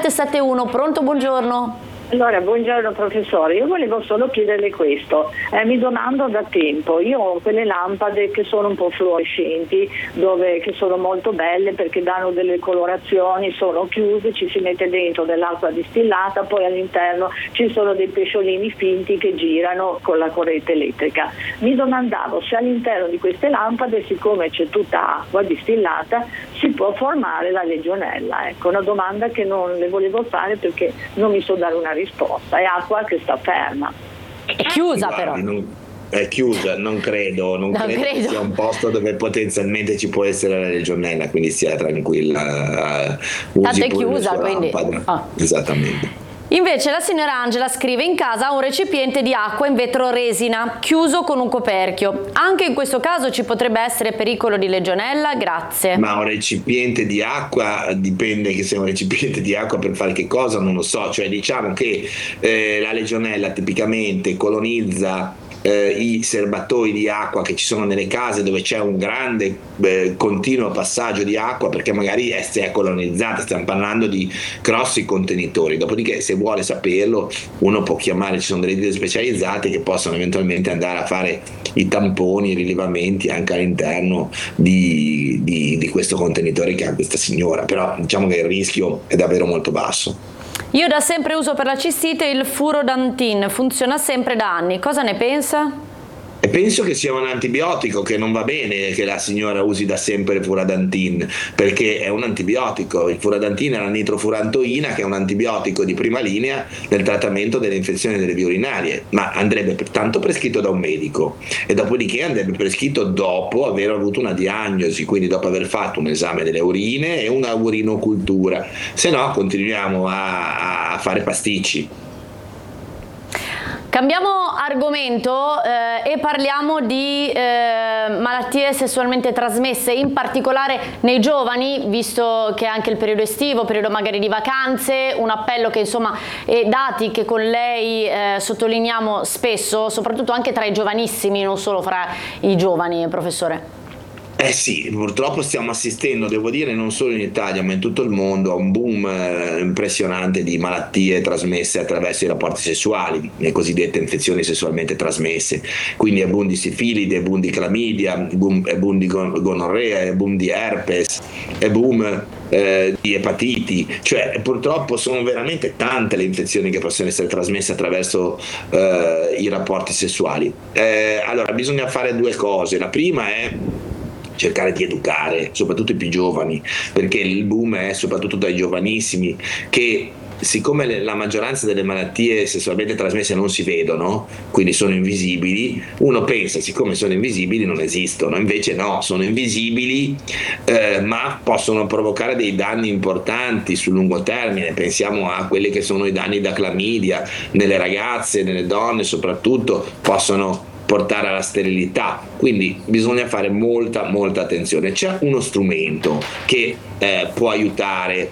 771, pronto, buongiorno. Allora, buongiorno professore, io volevo solo chiederle questo, mi domando da tempo, io ho quelle lampade che sono un po' fluorescenti, che sono molto belle perché danno delle colorazioni, sono chiuse, ci si mette dentro dell'acqua distillata, poi all'interno ci sono dei pesciolini finti che girano con la corrente elettrica. Mi domandavo se all'interno di queste lampade, siccome c'è tutta acqua distillata, si può formare la legionella. Ecco, una domanda che non le volevo fare perché non mi so dare una risposta, è acqua che sta ferma. È chiusa. Guardi, però. È chiusa, non credo che sia un posto dove potenzialmente ci può essere la legionella, quindi stia tranquilla. Tanto è chiusa, quindi. Esattamente. Invece la signora Angela scrive: in casa ha un recipiente di acqua in vetro resina chiuso con un coperchio, anche in questo caso ci potrebbe essere pericolo di legionella? Grazie. Ma un recipiente di acqua, dipende che sia un recipiente di acqua per fare che cosa, non lo so, cioè diciamo che la legionella tipicamente colonizza i serbatoi di acqua che ci sono nelle case dove c'è un grande continuo passaggio di acqua, perché magari è colonizzata, stiamo parlando di grossi contenitori. Dopodiché, se vuole saperlo, uno può chiamare, ci sono delle ditte specializzate che possono eventualmente andare a fare i tamponi, i rilevamenti anche all'interno di questo contenitore che ha questa signora, però diciamo che il rischio è davvero molto basso. Io da sempre uso per la cistite il Furodantin, funziona sempre da anni, cosa ne pensa? E penso che sia un antibiotico, che non va bene che la signora usi da sempre il Furodantin, perché è un antibiotico. Il Furodantin è la nitrofurantoina, che è un antibiotico di prima linea nel trattamento delle infezioni delle vie urinarie, ma andrebbe pertanto prescritto da un medico e dopodiché andrebbe prescritto dopo aver avuto una diagnosi, quindi dopo aver fatto un esame delle urine e una urinocultura, se no continuiamo a fare pasticci. Cambiamo argomento e parliamo di malattie sessualmente trasmesse, in particolare nei giovani, visto che è anche il periodo estivo, periodo magari di vacanze, un appello che insomma, dati che con lei sottolineiamo spesso, soprattutto anche tra i giovanissimi, non solo fra i giovani, professore. Eh sì, purtroppo stiamo assistendo, devo dire, non solo in Italia ma in tutto il mondo, a un boom impressionante di malattie trasmesse attraverso i rapporti sessuali, le cosiddette infezioni sessualmente trasmesse. Quindi è boom di sifilide, è boom di clamidia, è boom di gonorrea, è boom di herpes, è boom di epatiti, cioè purtroppo sono veramente tante le infezioni che possono essere trasmesse attraverso i rapporti sessuali. Allora bisogna fare due cose. La prima è cercare di educare soprattutto i più giovani, perché il boom è soprattutto dai giovanissimi, che siccome la maggioranza delle malattie sessualmente trasmesse non si vedono, quindi sono invisibili, uno pensa siccome sono invisibili non esistono, invece no, sono invisibili ma possono provocare dei danni importanti sul lungo termine. Pensiamo a quelli che sono i danni da clamidia nelle ragazze, nelle donne soprattutto, possono portare alla sterilità, quindi bisogna fare molta attenzione. C'è uno strumento che può aiutare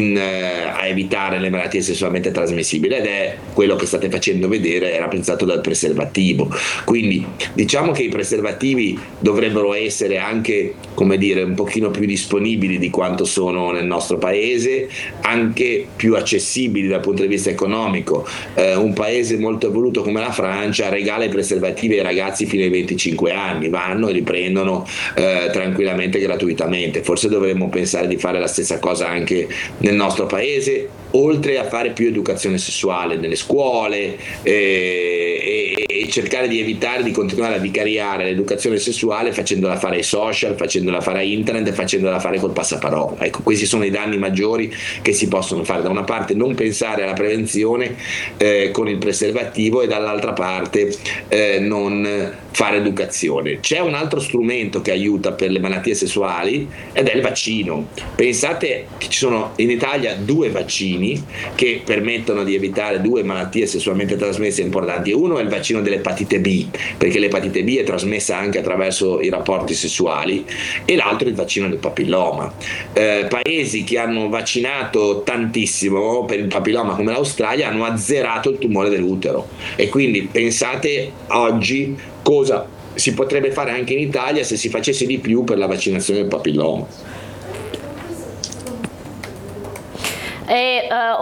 a evitare le malattie sessualmente trasmissibili ed è quello che state facendo vedere, è rappresentato dal preservativo. Quindi diciamo che i preservativi dovrebbero essere anche, come dire, un pochino più disponibili di quanto sono nel nostro paese, anche più accessibili dal punto di vista economico. Un paese molto evoluto come la Francia regala i preservativi ai ragazzi fino ai 25 anni, vanno e li prendono tranquillamente gratuitamente. Forse dovremmo pensare di fare la stessa cosa anche nel nostro paese, oltre a fare più educazione sessuale nelle scuole e cercare di evitare di continuare a vicariare l'educazione sessuale facendola fare ai social, facendola fare a internet e facendola fare col passaparola. Ecco, questi sono i danni maggiori che si possono fare. Da una parte non pensare alla prevenzione con il preservativo e dall'altra parte non fare educazione. C'è un altro strumento che aiuta per le malattie sessuali ed è il vaccino. Pensate che ci sono in Italia 2 vaccini che permettono di evitare 2 malattie sessualmente trasmesse importanti. Uno è il vaccino dell'epatite B, perché l'epatite B è trasmessa anche attraverso i rapporti sessuali, e l'altro è il vaccino del papilloma. Paesi che hanno vaccinato tantissimo per il papilloma come l'Australia hanno azzerato il tumore dell'utero, e quindi pensate oggi cosa si potrebbe fare anche in Italia se si facesse di più per la vaccinazione del papilloma.